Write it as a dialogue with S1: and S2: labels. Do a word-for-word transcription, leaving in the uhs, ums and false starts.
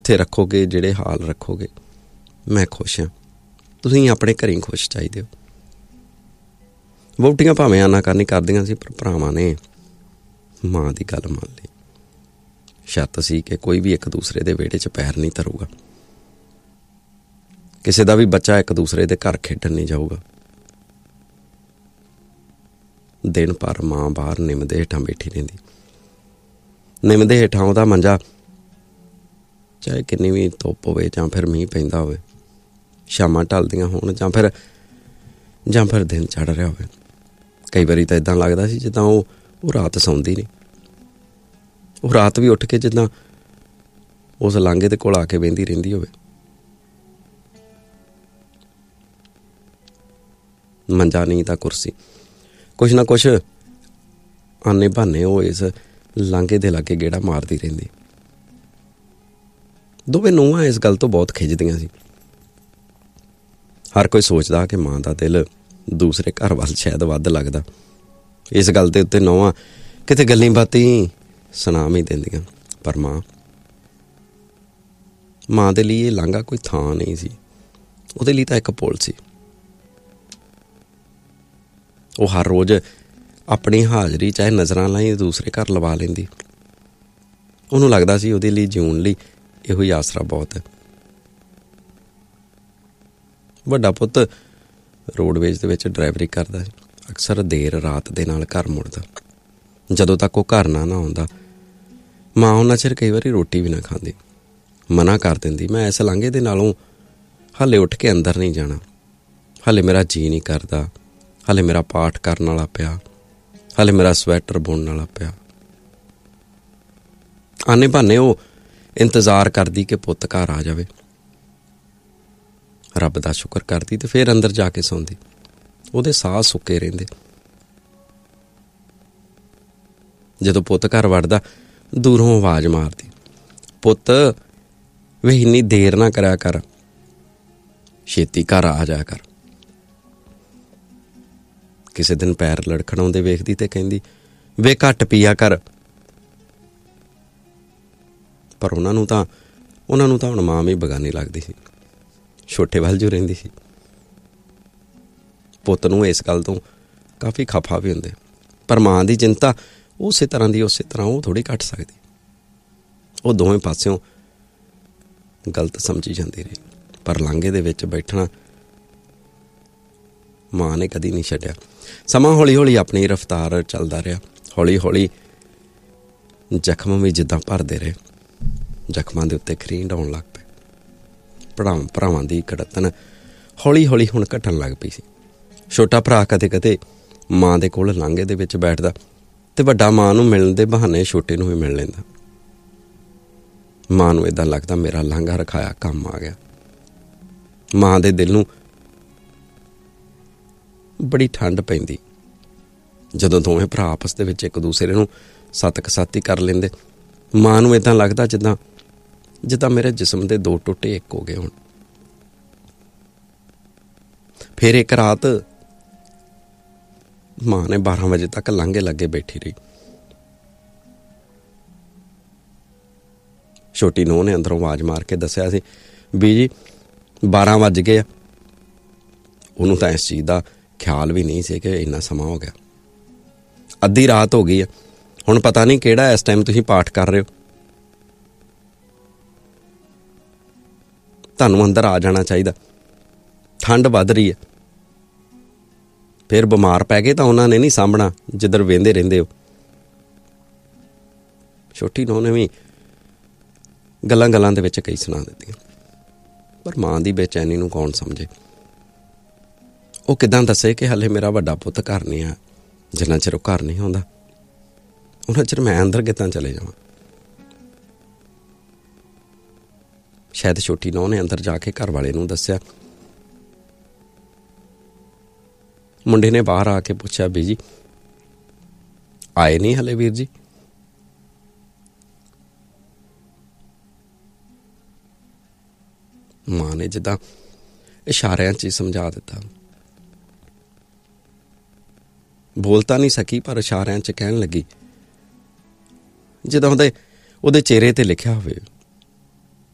S1: ਇੱਥੇ ਰੱਖੋਗੇ, ਜਿਹੜੇ ਹਾਲ ਰੱਖੋਗੇ, ਮੈਂ ਖੁਸ਼ ਹਾਂ। ਤੁਸੀਂ ਆਪਣੇ ਘਰੇ ਖੁਸ਼ ਚਾਹੀਦੇ ਹੋ। ਵਹੁਟੀਆਂ ਭਾਵੇਂ ਆਨਾਕਾਨੀ ਕਰਦੀਆਂ ਸੀ, ਪਰ ਭਰਾਵਾਂ ਨੇ ਮਾਂ ਦੀ ਗੱਲ ਮੰਨ ਲਈ। ਸ਼ਰਤ ਸੀ ਕਿ ਕੋਈ ਵੀ ਇੱਕ ਦੂਸਰੇ ਦੇ ਵਿਹੜੇ 'ਚ ਪੈਰ ਨਹੀਂ ਧਰੂਗਾ, ਕਿਸੇ ਦਾ ਵੀ ਬੱਚਾ ਇੱਕ ਦੂਸਰੇ ਦੇ ਘਰ ਖੇਡਣ ਨਹੀਂ ਜਾਊਗਾ। ਦਿਨ ਭਰ ਮਾਂ ਬਾਹਰ ਨਿੰਮ ਦੇ ਹੇਠਾਂ ਬੈਠੀ ਰਹਿੰਦੀ। ਨਿੰਮ ਦੇ ਹੇਠਾਂ ਉਹਦਾ ਮੰਜਾ, ਚਾਹੇ ਕਿੰਨੀ ਵੀ ਧੁੱਪ ਹੋਵੇ ਜਾਂ ਫਿਰ ਮੀਂਹ ਪੈਂਦਾ ਹੋਵੇ, ਸ਼ਾਮਾਂ ਢਲਦੀਆਂ ਹੋਣ ਜਾਂ ਫਿਰ ਜਾਂ ਫਿਰ ਦਿਨ ਚੜ੍ਹ ਰਿਹਾ ਹੋਵੇ। ਕਈ ਵਾਰੀ ਤਾਂ ਇੱਦਾਂ ਲੱਗਦਾ ਸੀ ਜਿੱਦਾਂ ਉਹ ਉਹ ਰਾਤ ਸੌਂਦੀ ਨਹੀਂ। ਉਹ ਰਾਤ ਵੀ ਉੱਠ ਕੇ ਜਿੱਦਾਂ ਉਸ ਲਾਂਘੇ ਦੇ ਕੋਲ ਆ ਕੇ ਬਹਿੰਦੀ ਰਹਿੰਦੀ ਹੋਵੇ। ਮੰਜਾ ਨਹੀਂ ਤਾਂ ਕੁਰਸੀ, ਕੁਛ ਨਾ ਕੁਛ ਆਨੇ ਬਹਾਨੇ ਉਹ ਇਸ ਲਾਂਘੇ ਦੇ ਲਾਗੇ ਗੇੜਾ ਮਾਰਦੀ ਰਹਿੰਦੀ। ਦੋਵੇਂ ਨੂੰਹਾਂ ਇਸ ਗੱਲ ਤੋਂ ਬਹੁਤ ਖਿੱਚਦੀਆਂ ਸੀ। ਹਰ ਕੋਈ ਸੋਚਦਾ ਕਿ ਮਾਂ ਦਾ ਦਿਲ ਦੂਸਰੇ ਘਰ ਵੱਲ ਸ਼ਾਇਦ ਵੱਧ ਲੱਗਦਾ। ਇਸ ਗੱਲ ਦੇ ਉੱਤੇ ਨੂੰਹਾਂ ਕਿਤੇ ਗੱਲਾਂ ਬਾਤਾਂ ਸੁਣਾ ਹੀ ਦਿੰਦੀਆਂ, ਪਰ ਮਾਂ ਮਾਂ ਦੇ ਲਈ ਇਹ ਲਾਂਘਾ ਕੋਈ ਥਾਂ ਨਹੀਂ ਸੀ। ਉਹਦੇ ਲਈ ਤਾਂ ਇੱਕ ਪੁਲ ਸੀ। ਉਹ ਹਰ ਰੋਜ਼ ਆਪਣੀ ਹਾਜ਼ਰੀ ਚਾਹੇ ਨਜ਼ਰਾਂ ਲਾਈ ਦੂਸਰੇ ਘਰ ਲਵਾ ਲੈਂਦੀ। ਉਹਨੂੰ ਲੱਗਦਾ ਸੀ ਉਹਦੇ ਲਈ ਜਿਉਣ ਲਈ ਇਹੋ ਹੀ ਆਸਰਾ ਬਹੁਤ ਹੈ। ਵੱਡਾ ਪੁੱਤ ਰੋਡਵੇਜ਼ ਦੇ ਵਿੱਚ ਡਰਾਈਵਰੀ ਕਰਦਾ ਸੀ। ਅਕਸਰ ਦੇਰ ਰਾਤ ਦੇ ਨਾਲ ਘਰ ਮੁੜਦਾ। ਜਦੋਂ ਤੱਕ ਉਹ ਘਰ ਨਾ ਨਾ ਆਉਂਦਾ, ਮਾਂ ਉਹਨਾਂ ਚਿਰ ਕਈ ਵਾਰੀ ਰੋਟੀ ਵੀ ਨਾ ਖਾਂਦੀ। ਮਨਾ ਕਰ ਦਿੰਦੀ, ਮੈਂ ਇਸ ਲਾਂਘੇ ਦੇ ਨਾਲੋਂ ਹਾਲੇ ਉੱਠ ਕੇ ਅੰਦਰ ਨਹੀਂ ਜਾਣਾ, ਹਾਲੇ ਮੇਰਾ ਜੀਅ ਨਹੀਂ ਕਰਦਾ, ਹਾਲੇ ਮੇਰਾ ਪਾਠ ਕਰਨ ਵਾਲਾ ਪਿਆ, ਹਾਲੇ ਮੇਰਾ ਸਵੈਟਰ ਬੁਣਨ ਵਾਲਾ ਪਿਆ। ਆਨੇ ਬਹਾਨੇ ਉਹ ਇੰਤਜ਼ਾਰ ਕਰਦੀ ਕਿ ਪੁੱਤ ਘਰ ਆ ਜਾਵੇ। ਰੱਬ ਦਾ ਸ਼ੁਕਰ ਕਰਦੀ ਤੇ ਫਿਰ ਅੰਦਰ ਜਾ ਕੇ ਸੌਂਦੀ। ਉਹਦੇ ਸਾਹ ਸੁੱਕੇ ਰਹਿੰਦੇ। ਜਦੋਂ ਪੁੱਤ ਘਰ ਵੜਦਾ, ਦੂਰੋਂ ਆਵਾਜ਼ ਮਾਰਦੀ, ਪੁੱਤ ਵੇ ਇੰਨੀ ਦੇਰ ਨਾ ਕਰਿਆ ਕਰ, ਛੇਤੀ ਘਰ ਆ ਜਾਇਆ ਕਰ। ਕਿਸੇ ਦਿਨ ਪੈਰ ਲੜਖੜਾਉਂਦੇ ਵੇਖਦੀ ਤੇ ਕਹਿੰਦੀ, ਵੇ ਘੱਟ ਪੀਆ ਕਰ। ਪਰ ਉਹਨਾਂ ਨੂੰ ਤਾਂ ਉਹਨਾਂ ਨੂੰ ਤਾਂ ਹੁਣ ਮਾਂ ਵੀ ਬਗਾਨੀ ਲੱਗਦੀ ਸੀ। ਛੋਟੇ ਵੱਲ ਜੋ ਰਹਿੰਦੀ ਸੀ। ਪੁੱਤ ਨੂੰ ਇਸ ਗੱਲ ਤੋਂ ਕਾਫੀ ਖਫਾ ਵੀ ਹੁੰਦੇ, ਪਰ ਮਾਂ ਦੀ ਚਿੰਤਾ ਉਸੇ ਤਰ੍ਹਾਂ ਦੀ ਉਸੇ ਤਰ੍ਹਾਂ ਉਹ ਥੋੜ੍ਹੀ ਘੱਟ ਸਕਦੀ। ਉਹ ਦੋਵੇਂ ਪਾਸਿਓਂ ਗਲਤ ਸਮਝੀ ਜਾਂਦੀ ਰਹੀ, ਪਰ ਲਾਂਘੇ ਦੇ ਵਿੱਚ ਬੈਠਣਾ ਮਾਂ ਨੇ ਕਦੀ ਨਹੀਂ ਛੱਡਿਆ। ਸਮਾਂ ਹੌਲੀ ਹੌਲੀ ਆਪਣੀ ਰਫਤਾਰ ਚੱਲਦਾ ਰਿਹਾ। ਹੌਲੀ ਹੌਲੀ ਜ਼ਖਮ ਵੀ ਜਿੱਦਾਂ ਭਰਦੇ ਰਹੇ, ਜ਼ਖਮਾਂ ਦੇ ਉੱਤੇ ਖਰੀਂਡ ਆਉਣ ਲੱਗ ਪਏ। ਭਰਾ ਭਰਾਵਾਂ ਦੀ ਕੜਤਨ ਹੌਲੀ ਹੌਲੀ ਹੁਣ ਘਟਣ ਲੱਗ ਪਈ ਸੀ। ਛੋਟਾ ਭਰਾ ਕਦੇ ਕਦੇ ਮਾਂ ਦੇ ਕੋਲ ਲਾਂਘੇ ਦੇ ਵਿੱਚ ਬੈਠਦਾ ਤੇ ਵੱਡਾ ਮਾਂ ਨੂੰ ਮਿਲਣ ਦੇ ਬਹਾਨੇ ਛੋਟੇ ਨੂੰ ਵੀ ਮਿਲ ਲੈਂਦਾ। ਮਾਂ ਨੂੰ ਏਦਾਂ ਲੱਗਦਾ ਮੇਰਾ ਲਾਂਘਾ ਰਖਾਇਆ ਕੰਮ ਆ ਗਿਆ। ਮਾਂ ਦੇ ਦਿਲ ਨੂੰ ਬੜੀ ਠੰਡ ਪੈਂਦੀ ਜਦੋਂ ਦੋਵੇਂ ਭਰਾ ਆਪਸ ਦੇ ਵਿੱਚ ਇੱਕ ਦੂਸਰੇ ਨੂੰ ਸਤਕ ਸਾਤੀ ਕਰ ਲੈਂਦੇ। ਮਾਂ ਨੂੰ ਏਦਾਂ ਲੱਗਦਾ ਜਿੱਦਾਂ ਜਿੱਦਾਂ ਮੇਰੇ ਜਿਸਮ ਦੇ ਦੋ ਟੁੱਟੇ ਇੱਕ ਹੋ ਗਏ ਹੋਣ। ਫਿਰ ਇੱਕ ਰਾਤ ਮਾਂ ਨੇ ਬਾਰਾਂ ਵਜੇ ਤੱਕ ਲਾਂਘੇ ਲੱਗੇ ਬੈਠੀ ਰਹੀ। ਛੋਟੀ ਨੂੰਹ ਨੇ ਅੰਦਰੋਂ ਆਵਾਜ਼ ਮਾਰ ਕੇ ਦੱਸਿਆ ਸੀ, ਵੀ ਜੀ ਬਾਰਾਂ ਵੱਜ ਗਏ ਆ। ਉਹਨੂੰ ਤਾਂ ਇਸ ਚੀਜ਼ ਦਾ ਖਿਆਲ ਵੀ ਨਹੀਂ ਸੀ ਕਿ ਇੰਨਾ ਸਮਾਂ ਹੋ ਗਿਆ। ਅੱਧੀ ਰਾਤ ਹੋ ਗਈ ਆ। ਹੁਣ ਪਤਾ ਨਹੀਂ ਕਿਹੜਾ ਇਸ ਟਾਈਮ ਤੁਸੀਂ ਪਾਠ ਕਰ ਰਹੇ ਹੋ। ਤੁਹਾਨੂੰ ਅੰਦਰ ਆ ਜਾਣਾ ਚਾਹੀਦਾ, ਠੰਡ ਵੱਧ ਰਹੀ ਹੈ। ਫਿਰ ਬਿਮਾਰ ਪੈ ਗਏ ਤਾਂ ਉਹਨਾਂ ਨੇ ਨਹੀਂ ਸਾਂਭਣਾ ਜਿੱਧਰ ਵਹਿੰਦੇ ਰਹਿੰਦੇ ਹੋ। ਛੋਟੀ ਨੂੰਹ ਨੇ ਵੀ ਗੱਲਾਂ ਗੱਲਾਂ ਦੇ ਵਿੱਚ ਕਈ ਸੁਣਾ ਦਿੱਤੀਆਂ, ਪਰ ਮਾਂ ਦੀ ਬੇਚੈਨੀ ਨੂੰ ਕੌਣ ਸਮਝੇ। ਉਹ ਕਿੱਦਾਂ ਦੱਸੇ ਕਿ ਹਾਲੇ ਮੇਰਾ ਵੱਡਾ ਪੁੱਤ ਘਰ ਨਹੀਂ ਆ। ਜਿੰਨਾ ਚਿਰ ਉਹ ਘਰ ਨਹੀਂ ਆਉਂਦਾ ਉਹਨਾਂ ਚਿਰ ਮੈਂ ਅੰਦਰ ਕਿੱਦਾਂ ਚਲੇ ਜਾਵਾਂ। ਸ਼ਾਇਦ ਛੋਟੀ ਨੂੰਹ ਨੇ ਅੰਦਰ ਜਾ ਕੇ ਘਰ ਵਾਲੇ ਨੂੰ ਦੱਸਿਆ। ਮੁੰਡੇ ਨੇ ਬਾਹਰ ਆ ਕੇ ਪੁੱਛਿਆ, ਵੀ ਜੀ ਆਏ ਨਹੀਂ ਹਲੇ ਵੀਰ ਜੀ? ਮਾਂ ਨੇ ਜਿੱਦਾਂ ਇਸ਼ਾਰਿਆਂ 'ਚ ਹੀ ਸਮਝਾ ਦਿੱਤਾ। ਬੋਲ ਤਾਂ ਨਹੀਂ ਸਕੀ, ਪਰ ਇਸ਼ਾਰਿਆਂ 'ਚ ਕਹਿਣ ਲੱਗੀ ਜਿੱਦਾਂ ਉਹਦੇ ਉਹਦੇ ਚਿਹਰੇ ਤੇ ਲਿਖਿਆ ਹੋਵੇ,